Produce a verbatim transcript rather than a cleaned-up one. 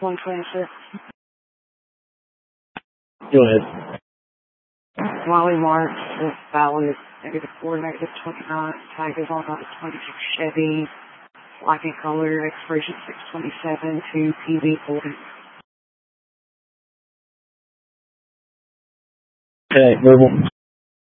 one twenty-six. Go ahead. Molly Marks is valid, negative four, negative twenty-nine. Tag is on a twenty-six Chevy. Black and color, expiration six twenty-seven to P V forty. Okay, verbal.